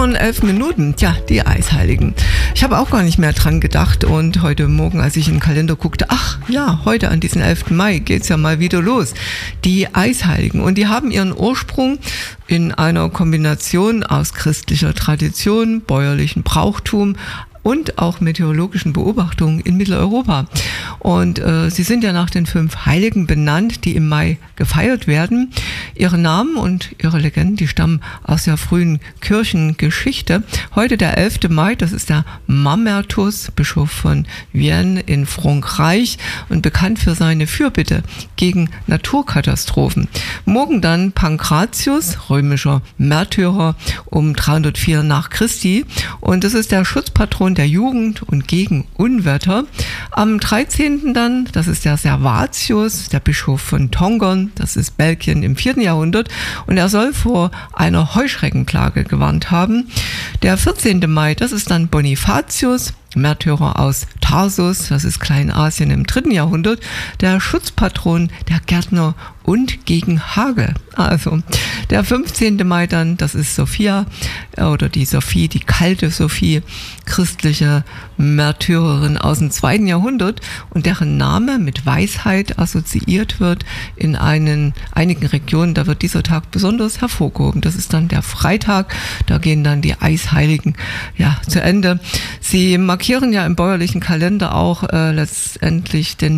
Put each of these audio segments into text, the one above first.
7:11, tja, die Eisheiligen. Ich habe auch gar nicht mehr dran gedacht und heute Morgen, als ich in den Kalender guckte, ach ja, heute an diesem 11. Mai geht's ja mal wieder los. Die Eisheiligen, und die haben ihren Ursprung in einer Kombination aus christlicher Tradition, bäuerlichen Brauchtum und auch meteorologischen Beobachtungen in Mitteleuropa. Und sie sind ja nach den 5 Heiligen benannt, die im Mai gefeiert werden. Ihre Namen und ihre Legenden, die stammen aus der frühen Kirchengeschichte. Heute der 11. Mai, das ist der Mamertus, Bischof von Vienne in Frankreich und bekannt für seine Fürbitte gegen Naturkatastrophen. Morgen dann Pankratius, römischer Märtyrer um 304 nach Christi. Und das ist der Schutzpatron der Jugend und gegen Unwetter. Am 13. dann, das ist der Servatius, der Bischof von Tongern, das ist Belgien im 4. Jahrhundert, und er soll vor einer Heuschreckenplage gewarnt haben. Der 14. Mai, das ist dann Bonifatius, Märtyrer aus Tarsus, das ist Kleinasien im 3. Jahrhundert, der Schutzpatron der Gärtner und gegen Hagel. Also der 15. Mai dann, das ist Sophia oder die Sophie, die kalte Sophie, christliche Märtyrerin aus dem 2. Jahrhundert und deren Name mit Weisheit assoziiert wird in einigen Regionen. Da wird dieser Tag besonders hervorgehoben. Das ist dann der Freitag, da gehen dann die Eisheiligen zu Ende. Sie markieren ja im bäuerlichen Kalender auch letztendlich den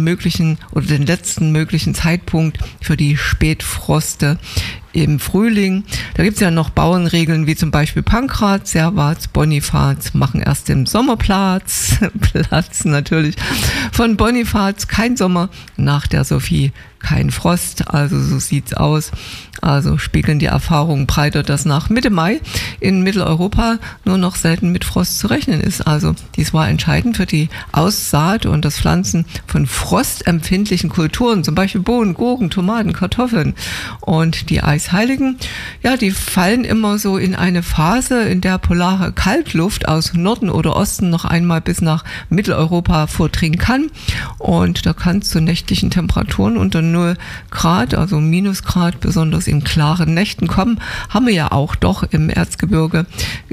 letzten möglichen Zeitpunkt für die Spätfroste im Frühling. Da gibt es ja noch Bauernregeln wie zum Beispiel Pankrat, Servats, Bonifaz machen erst im Sommer Platz natürlich. Von Bonifaz kein Sommer, nach der Sophie kein Frost, also so sieht's aus. Also spiegeln die Erfahrungen breiter, dass nach Mitte Mai in Mitteleuropa nur noch selten mit Frost zu rechnen ist. Also dies war entscheidend für die Aussaat und das Pflanzen von frostempfindlichen Kulturen, zum Beispiel Bohnen, Gurken, Tomaten, Kartoffeln. Und die Eisheiligen, die fallen immer so in eine Phase, in der polare Kaltluft aus Norden oder Osten noch einmal bis nach Mitteleuropa vordringen kann. Und da kann es zu nächtlichen Temperaturen unter 0 Grad, also Minusgrad, besonders in klaren Nächten kommen. Haben wir ja auch doch im Erzgebirge,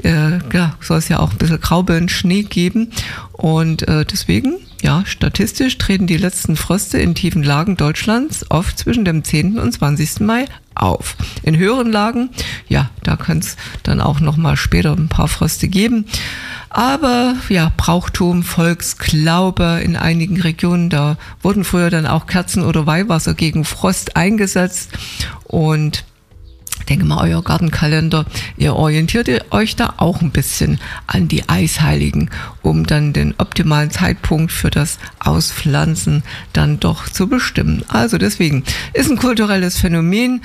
soll es ja auch ein bisschen Graubeln, Schnee geben. Und deswegen, statistisch treten die letzten Fröste in tiefen Lagen Deutschlands oft zwischen dem 10. und 20. Mai auf. In höheren Lagen, da kann es dann auch noch mal später ein paar Fröste geben. Aber Brauchtum, Volksglaube in einigen Regionen, da wurden früher dann auch Kerzen oder Weihwasser gegen Frost eingesetzt. Und ich denke mal, euer Gartenkalender, ihr orientiert euch da auch ein bisschen an die Eisheiligen, um dann den optimalen Zeitpunkt für das Auspflanzen dann doch zu bestimmen. Also deswegen ist ein kulturelles Phänomen,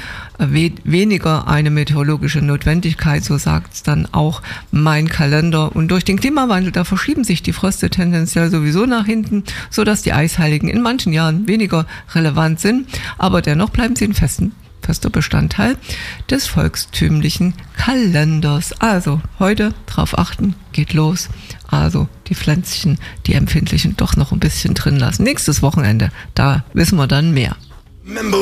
weniger eine meteorologische Notwendigkeit, so sagt es dann auch mein Kalender. Und durch den Klimawandel, da verschieben sich die Fröste tendenziell sowieso nach hinten, sodass die Eisheiligen in manchen Jahren weniger relevant sind, aber dennoch bleiben sie in fester Bestandteil des volkstümlichen Kalenders. Also heute drauf achten, geht los. Also die Pflänzchen, die empfindlichen, doch noch ein bisschen drin lassen. Nächstes Wochenende, da wissen wir dann mehr.